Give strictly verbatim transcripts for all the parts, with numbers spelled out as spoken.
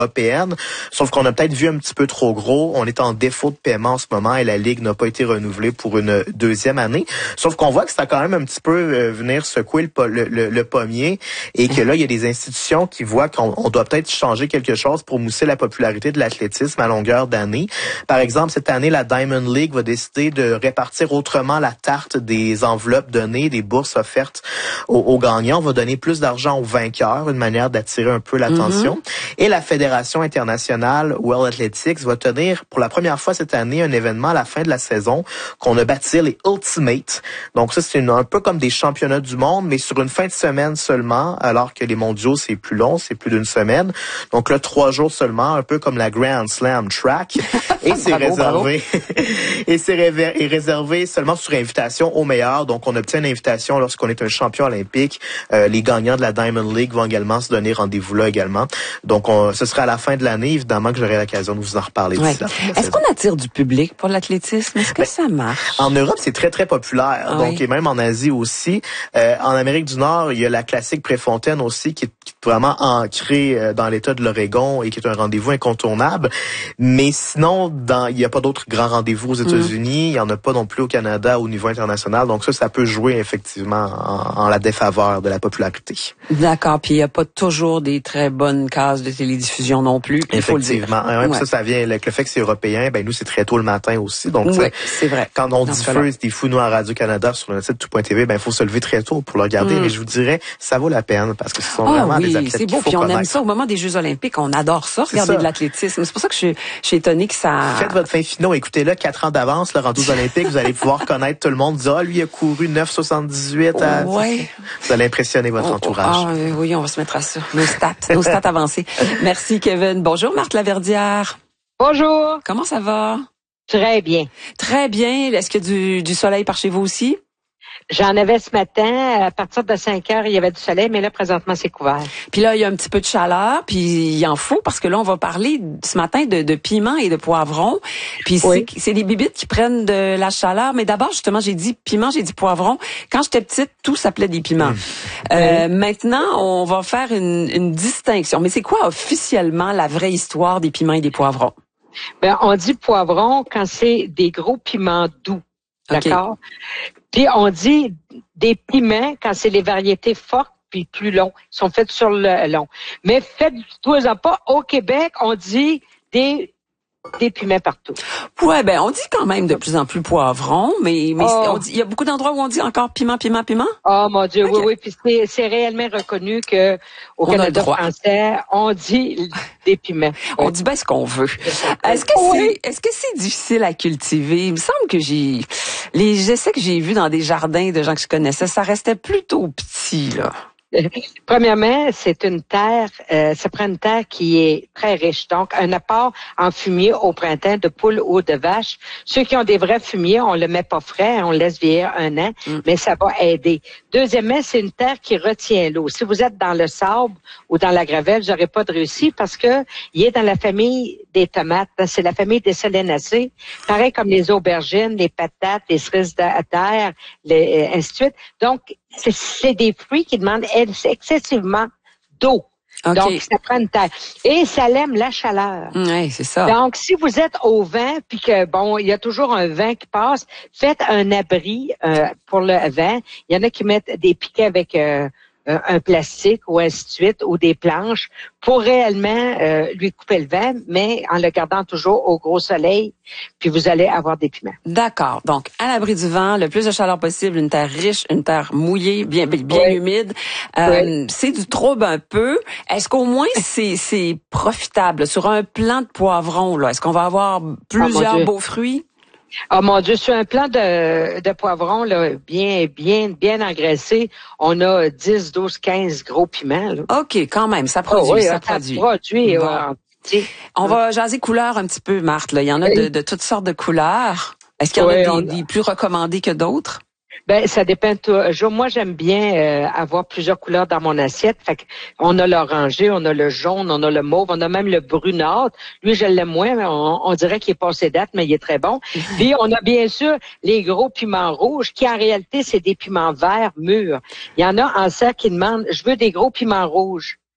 européenne, sauf qu'on a peut-être vu un petit peu trop gros. On est en défaut de paiement en ce moment et la Ligue n'a pas été renouvelée pour une deuxième année. Sauf qu'on voit que ça a quand même un petit peu euh, venir secouer le, le, le, le pommier et que là, il y a des institutions qui voient qu'on on doit peut-être changer quelque chose pour mousser la popularité de l'athlétisme à longueur d'année. Par exemple, cette année, la Diamond League va décider de répartir autrement la tarte des enveloppes données, des bourses offertes aux, aux gagnants. On va donner plus d'argent aux vainqueurs, une manière d'attirer un peu l'attention. Mm-hmm. Et la Fédération internationale World Athletics va tenir pour la première fois cette année un événement à la fin de la saison qu'on a baptisé les Ultimate. Donc ça, c'est une, un peu comme des championnats du monde, mais sur une fin de semaine seulement, alors que les mondiaux, c'est plus long, c'est plus d'une semaine. Donc là, trois jours seulement, un peu comme la Grand Slam Track. Et c'est bravo, réservé et c'est ré- réservé seulement sur invitation aux meilleurs. Donc on obtient une invitation lorsqu'on est un champion olympique. Euh, les gagnants de la Diamond League vont également se donner rendez-vous là également. Donc on, ce sera à la fin de l'année, évidemment, que j'aurai l'occasion de vous en reparler. Ouais. Est-ce qu'on attire du public pour l'athlétisme? Est-ce que ben, ça marche? En Europe, c'est très, très populaire. Ah, donc, oui. Et même en Asie aussi. Euh, en Amérique du Nord, il y a la classique Préfontaine aussi, qui est, qui est vraiment ancrée dans l'État de l'Oregon et qui est un rendez-vous incontournable. Mais sinon, dans, il n'y a pas d'autres grands rendez-vous aux États-Unis. Mm. Il n'y en a pas non plus au Canada au niveau international. Donc ça, ça peut jouer effectivement en, en la défaveur de la popularité. D'accord. Puis il n'y a pas toujours des très bonnes cases de télédiffusion non plus. Effectivement. Ouais, ouais. Ça, ça vient avec le fait que c'est européen. Ben nous, c'est très tôt le matin aussi. Donc, oui, c'est vrai. Quand on Dans diffuse des fous nous à Radio-Canada sur le site tout point t v, ben il faut se lever très tôt pour le regarder. Mm. Mais je vous dirais, ça vaut la peine parce que ce sont oh, vraiment oui, des athlètes c'est beau. qu'il faut Puis on connaître. aime ça au moment des Jeux Olympiques. On adore ça, regarder ça. De l'athlétisme. C'est pour ça que je, je suis étonnée que ça. Faites votre fin finaux, écoutez-le quatre ans d'avance, le rendu aux Olympiques, vous allez pouvoir connaître tout le monde. Dire, ah, lui il a couru neuf soixante-dix-huit. À... Ouais. Vous allez impressionner votre oh, entourage. Ah, oui, on va se mettre à ça. Nos stats, nos stats avancées. Merci Kevin. Bonjour Marthe Laverdière. Bonjour. Comment ça va? Très bien. Très bien. Est-ce qu'il y a du, du soleil par chez vous aussi? J'en avais ce matin. À partir de cinq heures, il y avait du soleil, mais là, présentement, c'est couvert. Puis là, il y a un petit peu de chaleur, puis il en faut, parce que là, on va parler ce matin de, de piment et de poivron. Puis oui. c'est, c'est des bibites qui prennent de la chaleur. Mais d'abord, justement, j'ai dit piment, j'ai dit poivron. Quand j'étais petite, tout s'appelait des piments. Mmh. Euh, oui. Maintenant, on va faire une, une distinction. Mais c'est quoi officiellement la vraie histoire des piments et des poivrons? Ben, on dit poivron quand c'est des gros piments doux. Okay. D'accord? Puis on dit des piments quand c'est les variétés fortes puis plus longs. Ils sont faits sur le long. Mais faites-toi-en pas, au Québec, on dit des des piments partout. Ouais, ben on dit quand même de plus en plus poivron, mais mais oh. on dit, il y a beaucoup d'endroits où on dit encore piment, piment, piment. Oh mon Dieu, okay. oui, oui, puis c'est, c'est réellement reconnu que au on Canada français, on dit des piments. On oui. dit ben ce qu'on veut. Est-ce que oui. c'est, est-ce que c'est difficile à cultiver? Il me semble que j'ai les essais que j'ai vus dans des jardins de gens que je connaissais, ça restait plutôt petit là. Premièrement, c'est une terre, euh, ça prend une terre qui est très riche. Donc, un apport en fumier au printemps de poules ou de vaches. Ceux qui ont des vrais fumiers, on le met pas frais, on le laisse vieillir un an, mm. mais ça va aider. Deuxièmement, c'est une terre qui retient l'eau. Si vous êtes dans le sable ou dans la gravelle, vous n'aurez pas de réussite parce que il est dans la famille des tomates. C'est la famille des solanacées. Pareil comme les aubergines, les patates, les cerises de terre, les, ainsi de suite. Donc, c'est, c'est des fruits qui demandent excessivement d'eau. Okay. Donc, ça prend une terre. Et ça aime la chaleur. Oui, c'est ça. Donc, si vous êtes au vent, puis que, bon, il y a toujours un vent qui passe, faites un abri euh, pour le vent. Il y en a qui mettent des piquets avec euh, un plastique ou ainsi de suite, ou des planches, pour réellement euh, lui couper le vent, mais en le gardant toujours au gros soleil, puis vous allez avoir des piments. D'accord. Donc, à l'abri du vent, le plus de chaleur possible, une terre riche, une terre mouillée, bien bien oui. humide. Euh, oui. C'est du trouble un peu. Est-ce qu'au moins c'est c'est profitable sur un plant de poivron là? Est-ce qu'on va avoir plusieurs oh, beaux fruits? Oh mon Dieu, sur un plant de, de poivron, là, bien, bien, bien engraissé, on a dix, douze, quinze gros piments, là. OK, quand même, ça produit, oh, oui, ça, ça produit. produit bon. ouais. On va jaser couleurs un petit peu, Marthe, là. Il y en a de, de toutes sortes de couleurs. Est-ce qu'il y en oui, a des, des plus recommandés que d'autres? Ben, ça dépend toujours. Moi, j'aime bien euh, avoir plusieurs couleurs dans mon assiette. Fait que on a l'orangé, on a le jaune, on a le mauve, on a même le brunâtre. Lui, je l'aime moins, mais on, on dirait qu'il est passé date, mais il est très bon. Puis, on a bien sûr les gros piments rouges, qui en réalité, c'est des piments verts mûrs. Il y en a en sac qui demandent, je veux des gros piments rouges.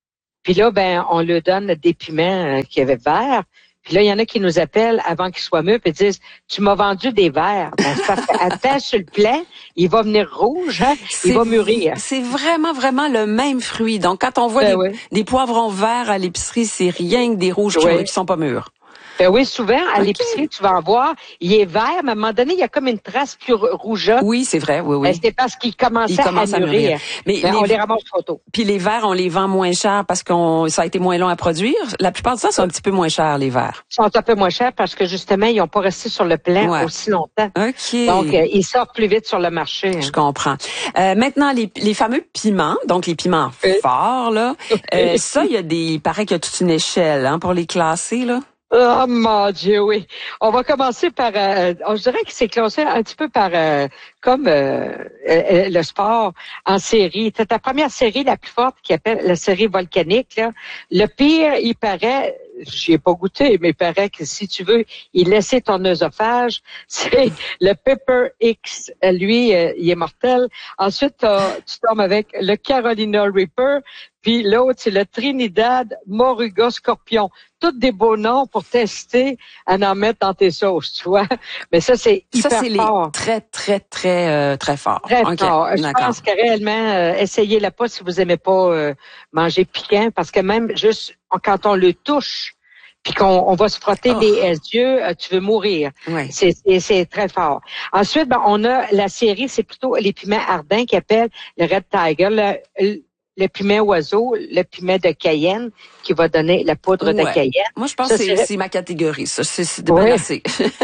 Puis là, ben, on leur donne des piments euh, qui avaient verts. Puis là, il y en a qui nous appellent avant qu'ils soient mûrs puis disent « Tu m'as vendu des verts. » Ben, c'est parce qu'attends sur le plant, il va venir rouge, hein, il va mûrir. C'est vraiment, vraiment le même fruit. Donc, quand on voit ben des, oui. des poivrons verts à l'épicerie, c'est rien que des rouges oui. qui, qui sont pas mûrs. Ben oui, souvent, à okay. l'épicerie, tu vas en voir, il est vert, mais à un moment donné, il y a comme une trace plus rougeâtre. Oui, c'est vrai, oui, oui. Ben, c'est parce qu'il commençait commence à mûrir. À mûrir. Mais ben, les... on les ramasse trop tôt. Puis les verres, on les vend moins cher parce qu'on ça a été moins long à produire. La plupart du temps, c'est un petit peu moins cher, les verres. Ils sont un peu moins chers parce que, justement, ils n'ont pas resté sur le plan ouais. aussi longtemps. OK. Donc, euh, ils sortent plus vite sur le marché. Hein. Je comprends. Euh, maintenant, les, les fameux piments, donc les piments oui. forts, là, euh, ça, il y a des, il paraît qu'il y a toute une échelle hein, pour les classer, là. Oh mon Dieu, oui. On va commencer par, euh, je dirais que c'est classé un petit peu par, euh, comme euh, euh, le sport en série. C'est ta première série la plus forte qui appelle la série volcanique. Là. Le pire, il paraît, j'y ai pas goûté, mais il paraît que si tu veux y laisser ton œsophage, c'est le Pepper X. Lui, euh, il est mortel. Ensuite, tu tombes avec le Carolina Reaper. Puis l'autre, c'est le Trinidad Moruga Scorpion. Toutes des beaux noms pour tester à en mettre dans tes sauces, tu vois. Mais ça, c'est hyper ça, c'est fort. Les très, très, très, euh, très fort. Très okay. fort. Je pense que réellement, euh, essayez-la pas si vous aimez pas euh, manger piquant, parce que même juste quand on le touche, puis qu'on on va se frotter oh. les yeux, euh, tu veux mourir. Oui. C'est, c'est, c'est très fort. Ensuite, ben, on a la série, c'est plutôt les piments ardents qui appellent le Red Tiger. Le, le, le piment oiseau, le piment de Cayenne qui va donner la poudre ouais. de Cayenne. Moi, je pense ça, que c'est, c'est ma catégorie, ça. C'est, c'est de ouais. menacer.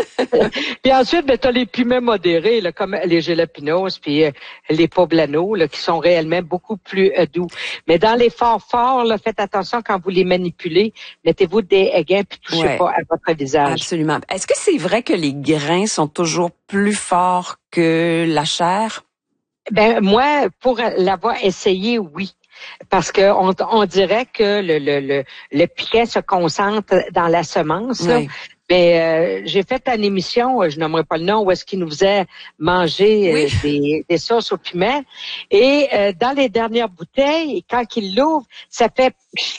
Puis ensuite, ben, tu as les piments modérés, là, comme les jalapenos, puis euh, les poblanos, là, qui sont réellement beaucoup plus euh, doux. Mais dans les forts forts, là, faites attention quand vous les manipulez. Mettez-vous des aiguins puis touchez ouais. pas à votre visage. Absolument. Est-ce que c'est vrai que les grains sont toujours plus forts que la chair? Ben moi, pour l'avoir essayé, oui. Parce que on, on dirait que le, le, le, le piquet se concentre dans la semence. Là. Oui. Mais euh, j'ai fait une émission, je nommerai pas le nom, où est-ce qu'il nous faisait manger oui. euh, des, des sauces au piment. Et euh, dans les dernières bouteilles, quand il l'ouvre, ça fait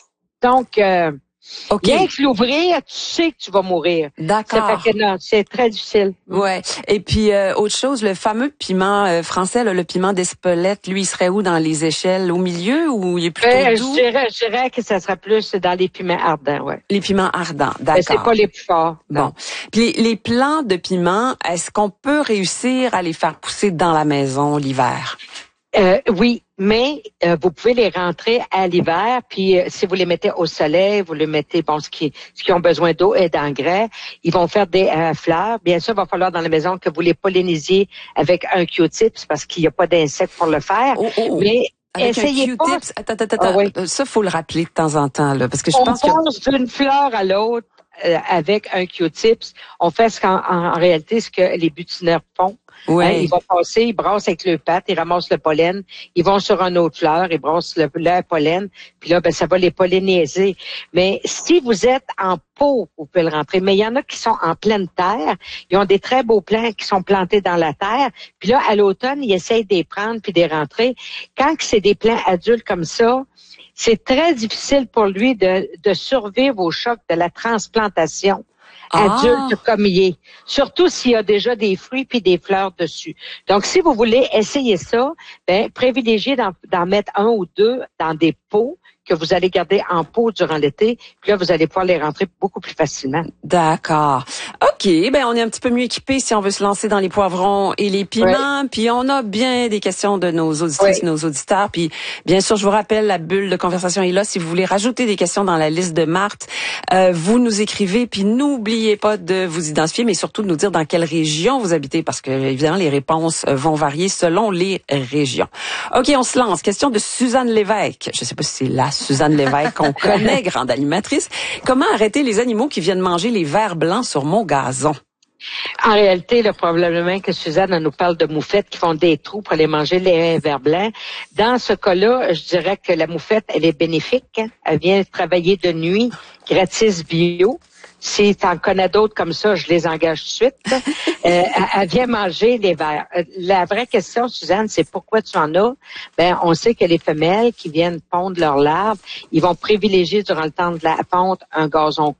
donc euh, okay. Bien que l'ouvrir, tu sais que tu vas mourir. D'accord. Ça fait que non, c'est très difficile. Ouais. Et puis euh, autre chose, le fameux piment euh, français, là, le piment d'Espelette, lui, il serait où dans les échelles, au milieu ou il est plutôt euh, doux? Je dirais, je dirais que ça serait plus dans les piments ardents, ouais. Les piments ardents, d'accord. Mais c'est pas les plus forts. Non. Bon. Puis les, les plants de piment, est-ce qu'on peut réussir à les faire pousser dans la maison l'hiver? Euh, oui, mais euh, vous pouvez les rentrer à l'hiver, puis euh, si vous les mettez au soleil, vous les mettez, bon, ce qui, ce qui ont besoin d'eau et d'engrais, ils vont faire des euh, fleurs. Bien sûr, il va falloir dans la maison que vous les pollinisiez avec un Q-tips parce qu'il n'y a pas d'insectes pour le faire. Oh, oh, oh. Mais avec essayez un pas. Q-tips, attends, attends, attends. Ah, oui. Ça, faut le rappeler de temps en temps, là, parce que je On pense que... passe d'une fleur à l'autre euh, avec un Q-tips. On fait ce qu'en en, en réalité, ce que les butineurs font. Oui. Hein, ils vont passer, ils brassent avec leurs pattes, ils ramassent le pollen, ils vont sur une autre fleur, ils brassent le, le pollen, puis là, ben, ça va les polliniser. Mais si vous êtes en pot, vous pouvez le rentrer. Mais il y en a qui sont en pleine terre, ils ont des très beaux plants qui sont plantés dans la terre, puis là, à l'automne, ils essayent de les prendre puis de les rentrer. Quand c'est des plants adultes comme ça, c'est très difficile pour lui de, de survivre au choc de la transplantation. Adulte ah. comme il est. Surtout s'il y a déjà des fruits puis des fleurs dessus. Donc, si vous voulez essayer ça, ben, privilégiez d'en, d'en mettre un ou deux dans des pots que vous allez garder en pot durant l'été. Puis là, vous allez pouvoir les rentrer beaucoup plus facilement. D'accord. OK. Ben, on est un petit peu mieux équipés si on veut se lancer dans les poivrons et les piments. Oui. Puis on a bien des questions de nos auditrices et oui. nos auditeurs. Puis, bien sûr, je vous rappelle, la bulle de conversation est là. Si vous voulez rajouter des questions dans la liste de Marthe, euh, vous nous écrivez. Puis n'oubliez pas de vous identifier, mais surtout de nous dire dans quelle région vous habitez, parce que, évidemment, les réponses vont varier selon les régions. OK, on se lance. Question de Suzanne Lévesque. Je sais pas si c'est la Suzanne Lévesque qu'on connaît, grande animatrice. Comment arrêter les animaux qui viennent manger les vers blancs sur mon gazon? En réalité, là, probablement que Suzanne elle nous parle de moufettes qui font des trous pour aller manger les vers blancs. Dans ce cas-là, je dirais que la moufette, elle est bénéfique. Hein? Elle vient travailler de nuit, gratis bio. Si tu en connais d'autres comme ça, je les engage tout de suite. euh, elle vient manger les vers. La vraie question, Suzanne, c'est pourquoi tu en as? Ben, on sait que les femelles qui viennent pondre leurs larves, ils vont privilégier durant le temps de la ponte un gazon